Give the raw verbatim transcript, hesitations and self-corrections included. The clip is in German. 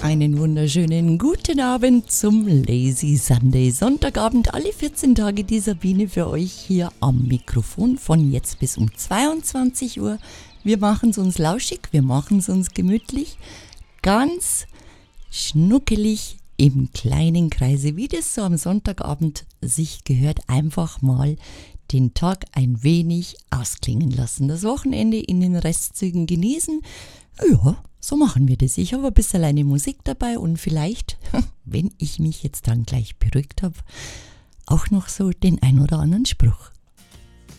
Einen wunderschönen guten Abend zum Lazy Sunday. Sonntagabend, alle vierzehn Tage die Sabine für euch hier am Mikrofon von jetzt bis um zweiundzwanzig Uhr. Wir machen es uns lauschig, wir machen es uns gemütlich, ganz schnuckelig im kleinen Kreise, wie das so am Sonntagabend sich gehört, einfach mal den Tag ein wenig ausklingen lassen. Das Wochenende in den Restzügen genießen. Ja, so machen wir das. Ich habe ein bisschen eine Musik dabei und vielleicht, wenn ich mich jetzt dann gleich beruhigt habe, auch noch so den ein oder anderen Spruch.